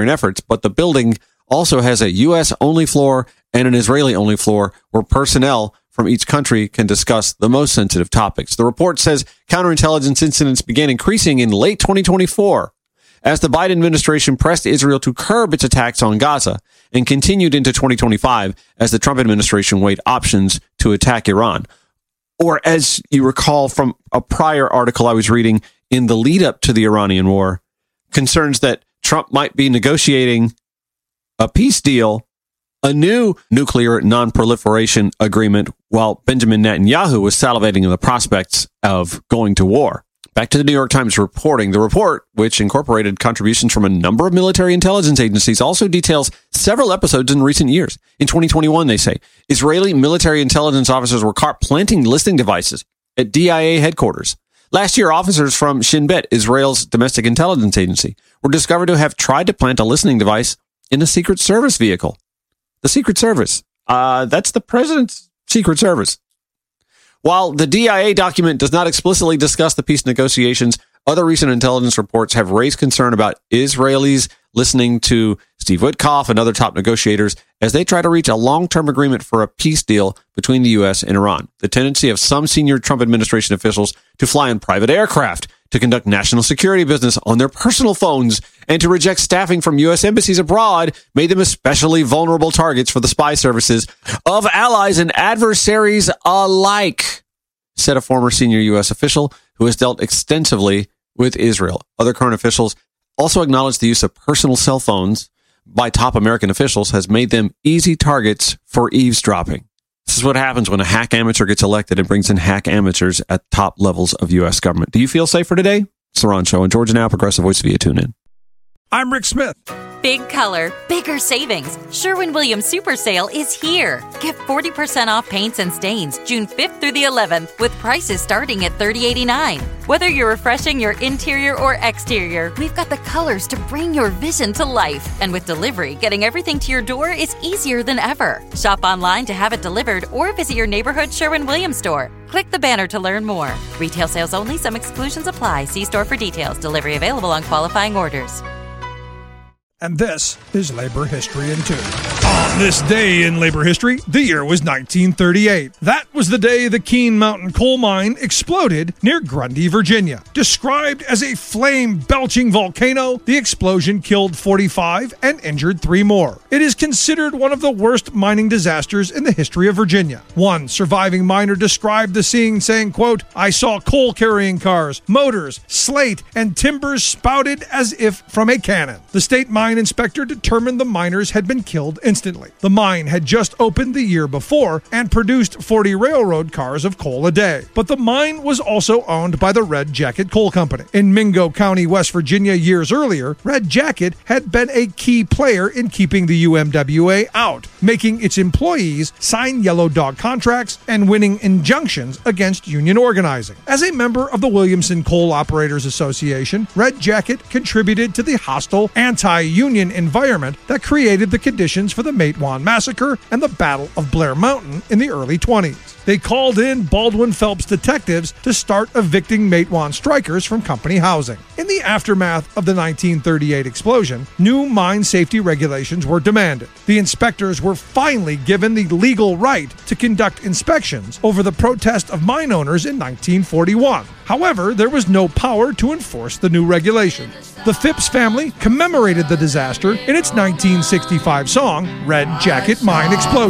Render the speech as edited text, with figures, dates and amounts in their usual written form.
efforts, but the building also has a U.S.-only floor and an Israeli-only floor where personnel from each country can discuss the most sensitive topics. The report says counterintelligence incidents began increasing in late 2024 as the Biden administration pressed Israel to curb its attacks on Gaza and continued into 2025 as the Trump administration weighed options to attack Iran. Or as you recall from a prior article I was reading in the lead up to the Iranian war, concerns that Trump might be negotiating a peace deal, a new nuclear non-proliferation agreement, while Benjamin Netanyahu was salivating on the prospects of going to war. Back to the New York Times reporting. The report, which incorporated contributions from a number of military intelligence agencies, also details several episodes in recent years. In 2021, they say, Israeli military intelligence officers were caught planting listening devices at DIA headquarters. Last year, officers from Shin Bet, Israel's domestic intelligence agency, were discovered to have tried to plant a listening device in a Secret Service vehicle. The Secret Service. That's the president's Secret Service. While the DIA document does not explicitly discuss the peace negotiations, other recent intelligence reports have raised concern about Israelis listening to Steve Witkoff and other top negotiators as they try to reach a long-term agreement for a peace deal between the U.S. and Iran. The tendency of some senior Trump administration officials to fly in private aircraft, to conduct national security business on their personal phones, and to reject staffing from U.S. embassies abroad made them especially vulnerable targets for the spy services of allies and adversaries alike, said a former senior U.S. official who has dealt extensively with Israel. Other current officials also acknowledged the use of personal cell phones by top American officials has made them easy targets for eavesdropping. This is what happens when a hack amateur gets elected and brings in hack amateurs at top levels of U.S. government. Do you feel safer today? It's the Ron Show on Georgia Now, Progressive Voice via TuneIn. I'm Rick Smith. Big color, bigger savings. Sherwin-Williams Super Sale is here. Get 40% off paints and stains June 5th through the 11th with prices starting at $30.89. Whether you're refreshing your interior or exterior, we've got the colors to bring your vision to life. And with delivery, getting everything to your door is easier than ever. Shop online to have it delivered or visit your neighborhood Sherwin-Williams store. Click the banner to learn more. Retail sales only. Some exclusions apply. See store for details. Delivery available on qualifying orders. And this is Labor History in 2. On this day in labor history, the year was 1938. That was the day the Keene Mountain coal mine exploded near Grundy, Virginia. Described as a flame-belching volcano, the explosion killed 45 and injured 3 more. It is considered one of the worst mining disasters in the history of Virginia. One surviving miner described the scene saying, quote, "I saw coal-carrying cars, motors, slate, and timbers spouted as if from a cannon." The state mine inspector determined the miners had been killed instantly. The mine had just opened the year before and produced 40 railroad cars of coal a day. But the mine was also owned by the Red Jacket Coal Company. In Mingo County, West Virginia, years earlier, Red Jacket had been a key player in keeping the UMWA out, making its employees sign yellow dog contracts and winning injunctions against union organizing. As a member of the Williamson Coal Operators Association, Red Jacket contributed to the hostile anti-union environment that created the conditions for the Matewan Massacre and the Battle of Blair Mountain in the early 20s. They called in Baldwin Phelps detectives to start evicting Matewan strikers from company housing. In the aftermath of the 1938 explosion, new mine safety regulations were demanded. The inspectors were finally given the legal right to conduct inspections over the protest of mine owners in 1941. However, there was no power to enforce the new regulations. The Phipps family commemorated the disaster in its 1965 song, Red Jacket Mine Explosion.